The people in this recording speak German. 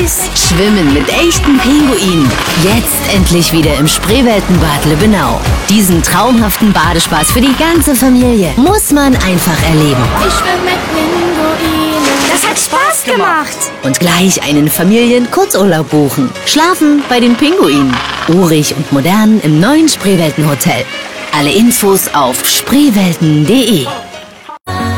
Spaß. Schwimmen mit echten Pinguinen. Jetzt endlich wieder im Spreeweltenbad Lübbenau. Diesen traumhaften Badespaß für die ganze Familie muss man einfach erleben. Ich schwimme mit Pinguinen. Das hat Spaß gemacht. Und gleich einen Familien-Kurzurlaub buchen. Schlafen bei den Pinguinen. Urig und modern im neuen Spreeweltenhotel. Alle Infos auf spreewelten.de.